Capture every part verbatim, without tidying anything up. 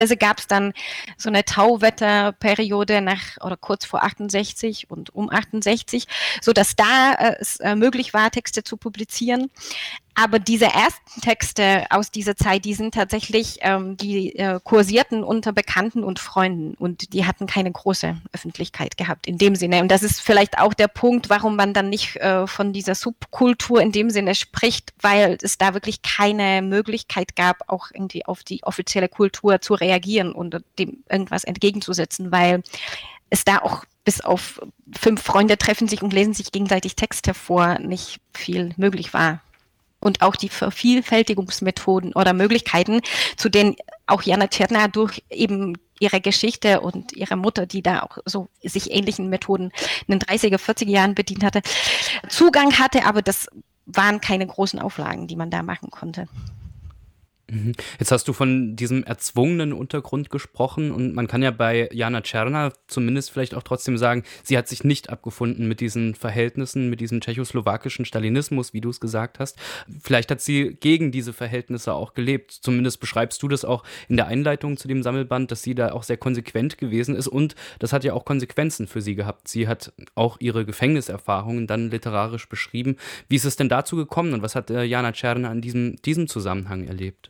Also gab es dann so eine Tauwetterperiode nach oder kurz vor achtundsechzig und um achtundsechzig, so dass da äh, es äh, möglich war, Texte zu publizieren. Aber diese ersten Texte aus dieser Zeit, die sind tatsächlich, ähm, die äh, kursierten unter Bekannten und Freunden und die hatten keine große Öffentlichkeit gehabt in dem Sinne. Und das ist vielleicht auch der Punkt, warum man dann nicht äh, von dieser Subkultur in dem Sinne spricht, weil es da wirklich keine Möglichkeit gab, auch irgendwie auf die offizielle Kultur zu reagieren und dem irgendwas entgegenzusetzen, weil es da auch bis auf fünf Freunde treffen sich und lesen sich gegenseitig Texte vor, nicht viel möglich war. Und auch die Vervielfältigungsmethoden oder Möglichkeiten, zu denen auch Jana Tschernă durch eben ihre Geschichte und ihre Mutter, die da auch so sich ähnlichen Methoden in den dreißiger, vierziger Jahren bedient hatte, Zugang hatte, aber das waren keine großen Auflagen, die man da machen konnte. Jetzt hast du von diesem erzwungenen Untergrund gesprochen und man kann ja bei Jana Tschernă zumindest vielleicht auch trotzdem sagen, sie hat sich nicht abgefunden mit diesen Verhältnissen, mit diesem tschechoslowakischen Stalinismus, wie du es gesagt hast. Vielleicht hat sie gegen diese Verhältnisse auch gelebt. Zumindest beschreibst du das auch in der Einleitung zu dem Sammelband, dass sie da auch sehr konsequent gewesen ist und das hat ja auch Konsequenzen für sie gehabt. Sie hat auch ihre Gefängniserfahrungen dann literarisch beschrieben. Wie ist es denn dazu gekommen und was hat äh, Jana Tschernă in diesem, diesem Zusammenhang erlebt?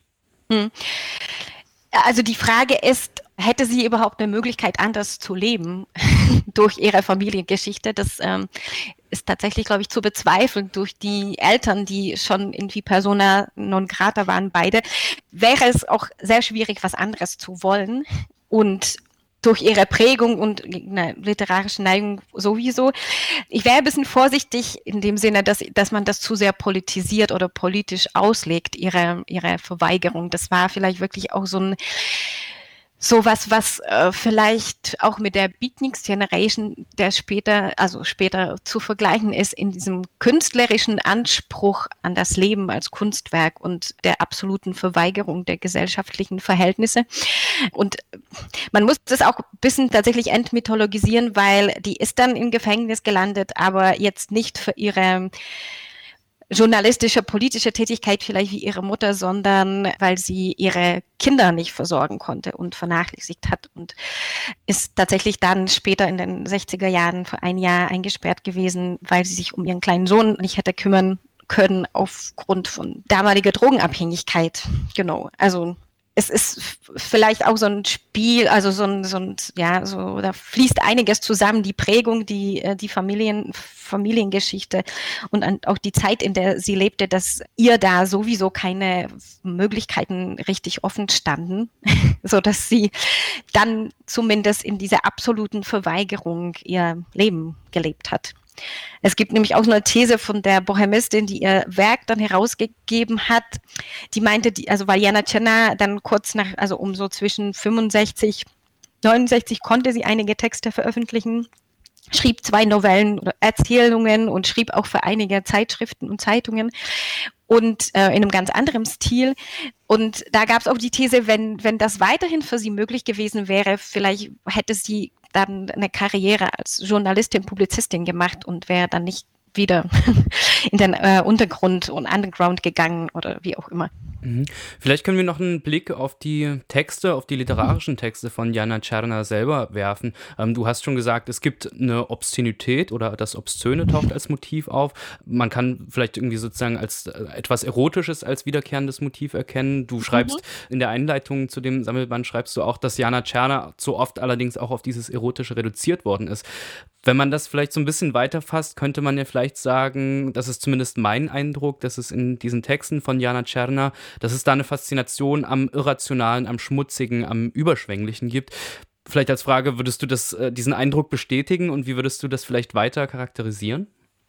Also die Frage ist, hätte sie überhaupt eine Möglichkeit, anders zu leben durch ihre Familiengeschichte? Das ähm, ist tatsächlich, glaube ich, zu bezweifeln durch die Eltern, die schon irgendwie persona non grata waren, beide. Wäre es auch sehr schwierig, was anderes zu wollen und durch ihre Prägung und eine literarische Neigung sowieso. Ich wäre ein bisschen vorsichtig in dem Sinne, dass, dass man das zu sehr politisiert oder politisch auslegt, ihre, ihre Verweigerung. Das war vielleicht wirklich auch so ein so was, was äh, vielleicht auch mit der Beatniks Generation, der später, also später zu vergleichen ist, in diesem künstlerischen Anspruch an das Leben als Kunstwerk und der absoluten Verweigerung der gesellschaftlichen Verhältnisse. Und man muss das auch ein bisschen tatsächlich entmythologisieren, weil die ist dann im Gefängnis gelandet, aber jetzt nicht für ihre journalistische, politische Tätigkeit vielleicht wie ihre Mutter, sondern weil sie ihre Kinder nicht versorgen konnte und vernachlässigt hat und ist tatsächlich dann später in den sechziger Jahren für ein Jahr eingesperrt gewesen, weil sie sich um ihren kleinen Sohn nicht hätte kümmern können aufgrund von damaliger Drogenabhängigkeit. Genau, also es ist vielleicht auch so ein Spiel, also so ein, so ein, ja, so, da fließt einiges zusammen, die Prägung, die, die Familien, Familiengeschichte und auch die Zeit, in der sie lebte, dass ihr da sowieso keine Möglichkeiten richtig offen standen, so dass sie dann zumindest in dieser absoluten Verweigerung ihr Leben gelebt hat. Es gibt nämlich auch eine These von der Bohemistin, die ihr Werk dann herausgegeben hat, die meinte, die, also weil Jana Tschernă dann kurz nach, also um so zwischen fünfundsechzig, neunundsechzig konnte sie einige Texte veröffentlichen, schrieb zwei Novellen oder Erzählungen und schrieb auch für einige Zeitschriften und Zeitungen und äh, in einem ganz anderen Stil. Und da gab es auch die These, wenn, wenn das weiterhin für sie möglich gewesen wäre, vielleicht hätte sie dann eine Karriere als Journalistin, Publizistin gemacht und wäre dann nicht wieder in den äh, Untergrund und Underground gegangen oder wie auch immer. Mhm. Vielleicht können wir noch einen Blick auf die Texte, auf die literarischen Texte von Jana Tschernă selber werfen. Ähm, du hast schon gesagt, es gibt eine Obszönität oder das Obszöne taucht als Motiv auf. Man kann vielleicht irgendwie sozusagen als äh, etwas Erotisches als wiederkehrendes Motiv erkennen. Du schreibst mhm. in der Einleitung zu dem Sammelband, schreibst du auch, dass Jana Tschernă so oft allerdings auch auf dieses Erotische reduziert worden ist. Wenn man das vielleicht so ein bisschen weiterfasst, könnte man ja vielleicht sagen, das ist zumindest mein Eindruck, dass es in diesen Texten von Jana Tschernă, dass es da eine Faszination am Irrationalen, am Schmutzigen, am Überschwänglichen gibt. Vielleicht als Frage, würdest du das, äh, diesen Eindruck bestätigen und wie würdest du das vielleicht weiter charakterisieren?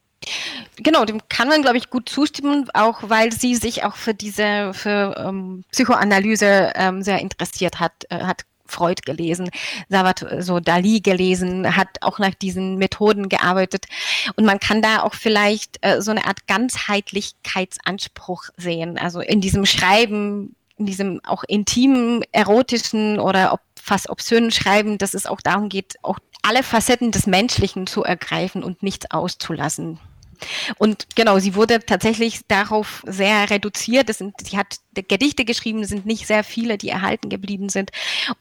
Genau, dem kann man, glaube ich, gut zustimmen, auch weil sie sich auch für diese für ähm, Psychoanalyse ähm, sehr interessiert hat, äh, hat Freud gelesen, Salvador so Dalí gelesen, hat auch nach diesen Methoden gearbeitet und man kann da auch vielleicht äh, so eine Art Ganzheitlichkeitsanspruch sehen, also in diesem Schreiben, in diesem auch intimen, erotischen oder ob, fast obszönen Schreiben, dass es auch darum geht, auch alle Facetten des Menschlichen zu ergreifen und nichts auszulassen. Und genau, sie wurde tatsächlich darauf sehr reduziert. Das sind, sie hat Gedichte geschrieben, es sind nicht sehr viele, die erhalten geblieben sind.